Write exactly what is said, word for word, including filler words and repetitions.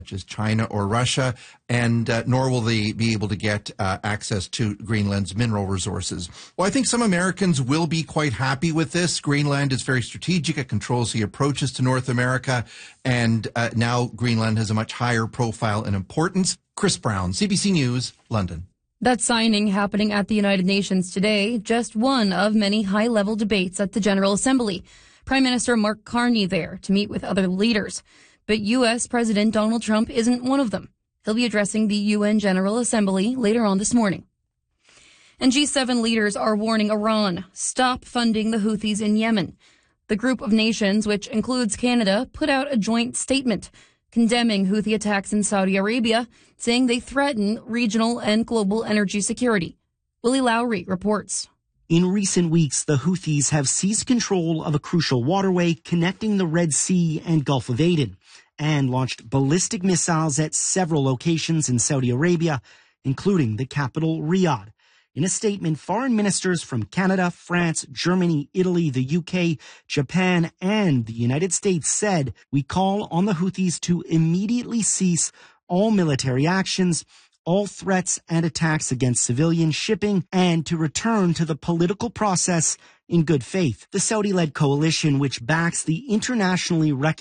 such as China or Russia, and uh, nor will they be able to get uh, access to Greenland's mineral resources. Well, I think some Americans will be quite happy with this. Greenland is very strategic. It controls the approaches to North America, and uh, now Greenland has a much higher profile and importance. Chris Brown, C B C News, London. That signing happening at the United Nations today, just one of many high-level debates at the General Assembly. Prime Minister Mark Carney there to meet with other leaders. But U S. President Donald Trump isn't one of them. He'll be addressing the U N General Assembly later on this morning. And G seven leaders are warning Iran, stop funding the Houthis in Yemen. The group of nations, which includes Canada, put out a joint statement condemning Houthi attacks in Saudi Arabia, saying they threaten regional and global energy security. Willie Lowry reports. In recent weeks, the Houthis have seized control of a crucial waterway connecting the Red Sea and Gulf of Aden and launched ballistic missiles at several locations in Saudi Arabia, including the capital, Riyadh. In a statement, foreign ministers from Canada, France, Germany, Italy, the U K, Japan, and the United States said, "We call on the Houthis to immediately cease all military actions, all threats and attacks against civilian shipping, and to return to the political process in good faith." The Saudi-led coalition, which backs the internationally recognized